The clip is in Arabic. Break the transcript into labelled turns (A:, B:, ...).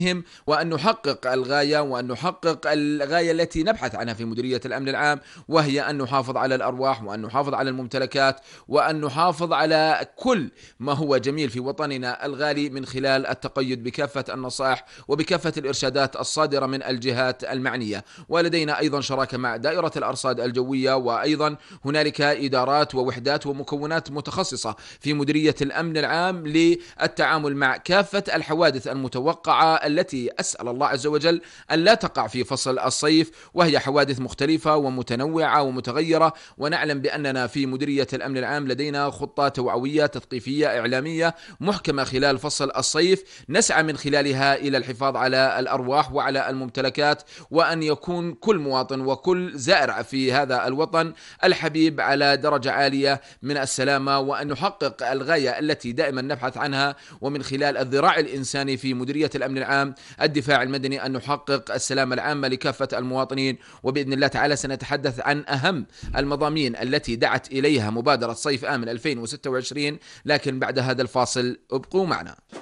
A: وأن نحقق الغاية التي نبحث عنها في مديرية الأمن العام، وهي أن نحافظ على الأرواح، وأن نحافظ على الممتلكات، وأن نحافظ على كل ما هو جميل في وطننا الغالي من خلال التقيد بكافة النصائح وبكافة الإرشادات الصادرة من الجهات المعنية. ولدينا أيضا شراكة مع دائرة الأرصاد الجوية، وأيضا هنالك إدارات ووحدات ومكونات متخصصة في مديرية الأمن العام للتعامل مع كافة الحوادث المتوقعة التي أسأل الله عز وجل أن لا تقع في فصل الصيف، وهي حوادث مختلفة ومتنوعة ومتغيرة. ونعلم بأننا في مديرية الأمن العام لدينا خطة توعوية تثقيفية إعلامية محكمة خلال فصل الصيف، نسعى من خلالها إلى الحفاظ على الأرواح وعلى الممتلكات، وأن يكون كل مواطن وكل زائر في هذا الوطن الحبيب على درجة عالية من السلامة، وأن نحقق الغاية التي دائما نبحث عنها، ومن خلال الذراع الإنساني في مديرية الأمن العام الدفاع المدني أن نحقق السلامة العامة لكافة المواطنين. وبإذن الله تعالى سنتحدث عن أهم المضامين التي دعت إليها مبادرة صيف آمن 2026، لكن بعد هذا الفاصل ابقوا معنا.